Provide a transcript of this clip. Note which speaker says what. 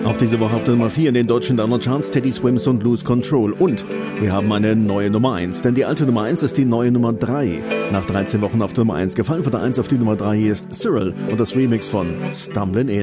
Speaker 1: Auch diese Woche auf der Nummer 4 in den deutschen Download-Charts Teddy Swims und Lose Control. Und wir haben eine neue Nummer 1, denn die alte Nummer 1 ist die neue Nummer 3. Nach 13 Wochen auf der Nummer 1 gefallen von der 1 auf die Nummer 3 hier ist Cyril und das Remix von Stumbling In.